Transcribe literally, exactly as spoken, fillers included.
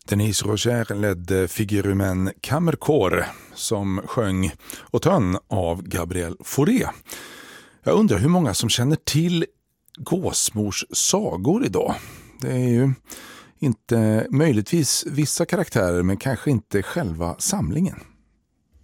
Denise Roger ledde Figurumen Kammerkår som sjöng Automne av Gabriel Fauré. Jag undrar hur många som känner till Gåsmors sagor idag. Det är ju inte möjligtvis vissa karaktärer men kanske inte själva samlingen.